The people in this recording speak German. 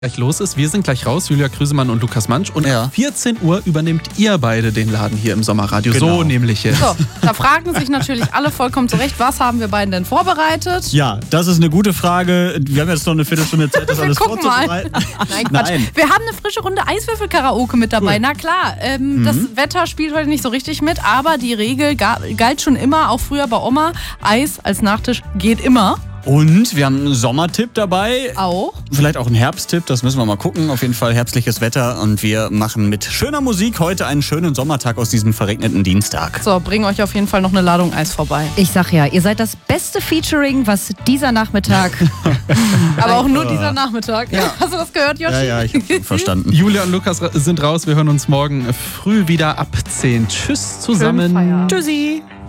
gleich los ist. Wir sind gleich raus, Julia Krüsemann und Lukas Mansch. Und ab 14 Uhr übernehmt ihr beide den Laden hier im Sommerradio. Genau. So nämlich jetzt. So, da fragen sich natürlich alle vollkommen zurecht, was haben wir beiden denn vorbereitet? Ja, das ist eine gute Frage. Wir haben jetzt noch eine Viertelstunde Zeit, das alles vorzubereiten. Nein, Quatsch. Wir haben eine frische Runde Eiswürfel-Karaoke mit dabei. Cool. Na klar, das Wetter spielt heute nicht so richtig mit, aber die Regel galt schon immer, auch früher bei Oma. Eis als Nachtisch geht immer. Und wir haben einen Sommertipp dabei. Auch. Vielleicht auch einen Herbsttipp, das müssen wir mal gucken. Auf jeden Fall herbstliches Wetter und wir machen mit schöner Musik heute einen schönen Sommertag aus diesem verregneten Dienstag. So, bringen euch auf jeden Fall noch eine Ladung Eis vorbei. Ich sag ja, ihr seid das beste Featuring, was dieser Nachmittag... Aber auch nur dieser Nachmittag. Ja. Hast du das gehört, Joshi? Ja, ich hab's verstanden. Julia und Lukas sind raus. Wir hören uns morgen früh wieder ab 10. Tschüss zusammen. Tschüssi.